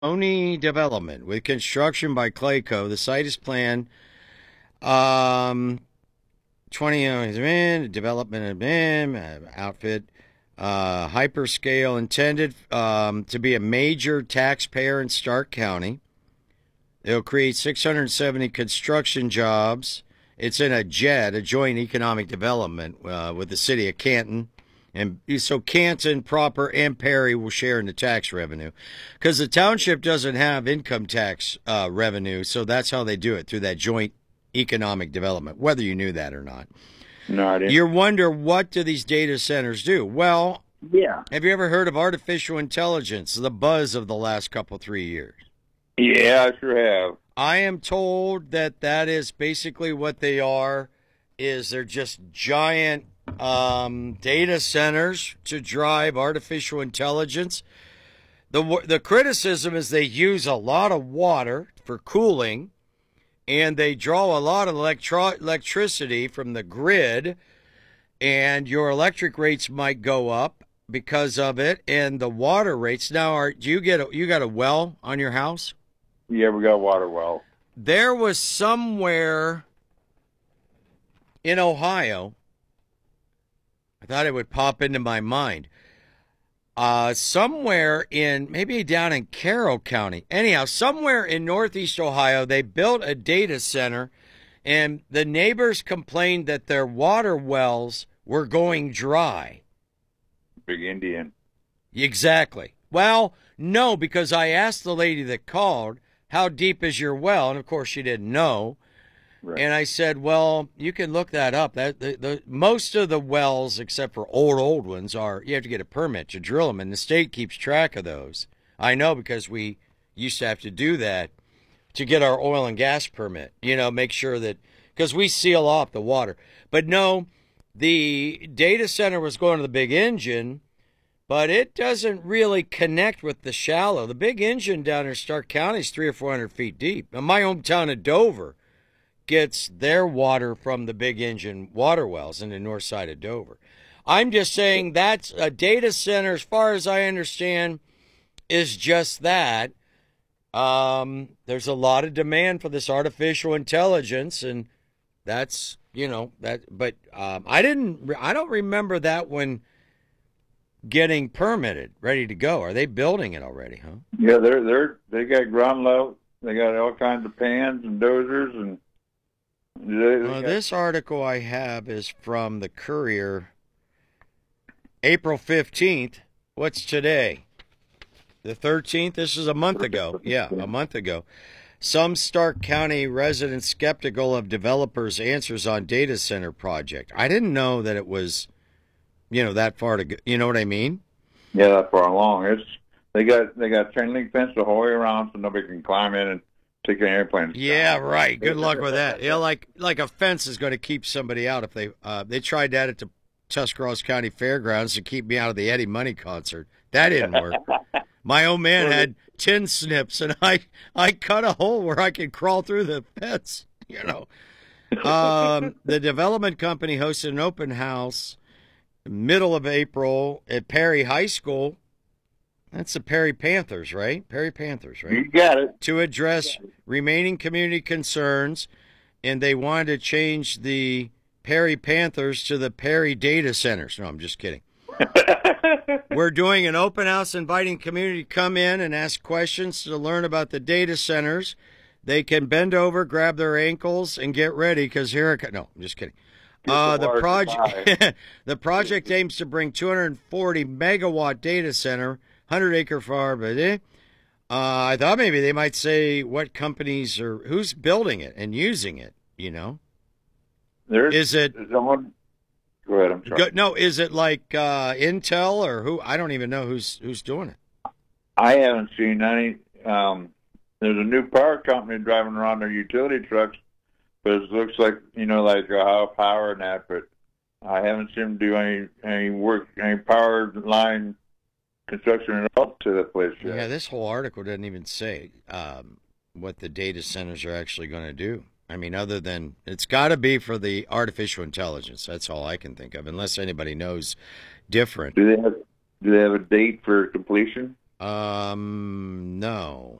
Oni Development with construction by Clayco. The site is planned. Um, 20 development outfit. Hyperscale intended to be a major taxpayer in Stark County. It'll create 670 construction jobs. It's in a JED, a joint economic development with the city of Canton. And so Canton proper and Perry will share in the tax revenue because the township doesn't have income tax revenue. So that's how they do it, through that joint economic development, whether you knew that or not. No, I didn't. You wonder, what do these data centers do? Well, Yeah. have you ever heard of artificial intelligence, the buzz of the last 3 years? Yeah, I sure have. I am told that that is basically what they are, is they're just giant data centers to drive artificial intelligence. The criticism is they use a lot of water for cooling, and they draw a lot of electricity from the grid, and your electric rates might go up because of it, and the water rates. Now, you got a well on your house? Yeah, we got a water well. There was somewhere in Ohio, I thought it would pop into my mind, somewhere in, maybe down in Carroll County. Anyhow, somewhere in northeast Ohio, they built a data center, and the neighbors complained that their water wells were going dry. Big Indian. Exactly. Well, no, because I asked the lady that called, how deep is your well? And of course she didn't know. Right. And I said, well, you can look that up. The most of the wells, except for old ones, you have to get a permit to drill them, and the state keeps track of those. I know, because we used to have to do that to get our oil and gas permit. Make sure that, because we seal off the water. But no, the data center was going to the Big Engine, but it doesn't really connect with the shallow. The Big Engine down in Stark County is 300 or 400 feet deep. Now, my hometown of Dover gets their water from the Big Engine water wells in the north side of Dover. I'm just saying that's a data center, as far as I understand, is just that. There's a lot of demand for this artificial intelligence, and that's, that. But I don't remember that one getting permitted, ready to go. Are they building it already, huh? Yeah, they got ground level. They got all kinds of pans and dozers, and this article I have is from the Courier, April 15th. What's today? The 13th? This is a month ago. Yeah, a month ago. Some Stark County residents skeptical of developers' answers on data center project. I didn't know that it was, that far to go. You know what I mean? Yeah, that far along. They got chain link fence the whole way around, so nobody can climb in and take an airplane. Yeah, right. Good luck with that. Yeah, like a fence is going to keep somebody out. If they tried that at the Tuscarawas County Fairgrounds to keep me out of the Eddie Money concert. That didn't work. My old man had tin snips, and I cut a hole where I could crawl through the fence. The development company hosted an open house middle of April at Perry High School. That's the Perry Panthers, right? Perry Panthers, right? You got it. To address remaining community concerns, and they wanted to change the Perry Panthers to the Perry Data Centers. No, I'm just kidding. We're doing an open house, inviting community to come in and ask questions to learn about the data centers. They can bend over, grab their ankles, and get ready, because here it comes. No, I'm just kidding. The project aims to bring 240 megawatt data center, 100-acre farm. I thought maybe they might say what companies or who's building it and using it. Is it? Someone. Go ahead. I'm sorry. No, is it like Intel or who? I don't even know who's doing it. I haven't seen any. There's a new power company driving around their utility trucks, but it looks like like Ohio Power and that. But I haven't seen them do any work, any power line construction at all to the place yet. Yeah, this whole article doesn't even say what the data centers are actually going to do. I mean, other than it's got to be for the artificial intelligence. That's all I can think of, unless anybody knows different. Do they have a date for completion? No.